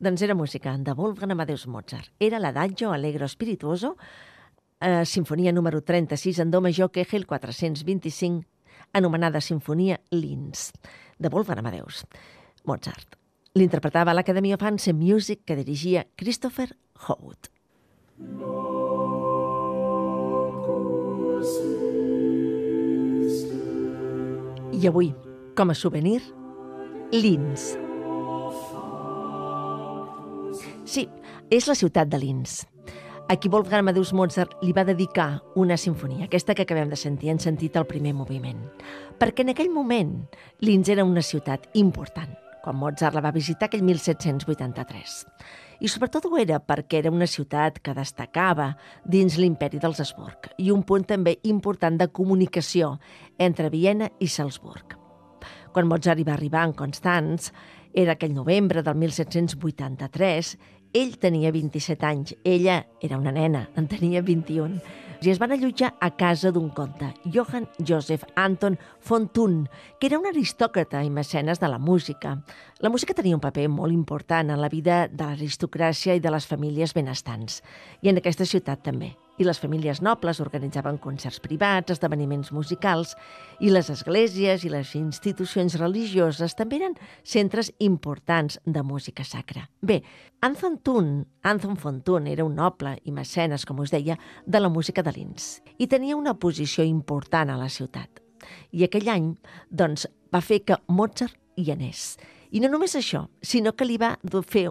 Doncs era música de Wolfgang Amadeus Mozart. Era l'Adagio Allegro Spirituoso, sinfonia número 36 en do major Kegel 425, anomenada Sinfonia Linz, de Wolfgang Amadeus Mozart. L'interpretava l'Academy of Arts and Music, que dirigia Christopher Howard. I avui, com a souvenir, Linz. Sí, és la ciutat de Linz. Aquí Wolfgang Amadeus Mozart li va dedicar una sinfonia, aquesta que acabem de sentir, hem sentit el primer moviment. Perquè en aquell moment Linz era una ciutat important, quan Mozart la va visitar aquell 1783. I sobretot ho era perquè era una ciutat que destacava dins l'imperi dels Habsburg i un punt també important de comunicació entre Viena i Salzburg. Quan Mozart hi va arribar en Constanz, era aquell novembre del 1783, ell tenia 27 anys, ella era una nena, en tenia 21, i es van allotjar a casa d'un comte, Johann Joseph Anton von Thun, que era un aristòcrata i mecenes de la música. La música tenia un paper molt important en la vida de l'aristocràcia i de les famílies benestants, i en aquesta ciutat també. I les famílies nobles organitzaven concerts privats, esdeveniments musicals, i les esglésies i les institucions religioses també eren centres importants de música sacra. Bé, Anton von Thun era un noble i mecenes, com us deia, de la música de Linz, i tenia una posició important a la ciutat. I aquell any, doncs, va fer que Mozart hi anés. I no només això, sinó que li va fer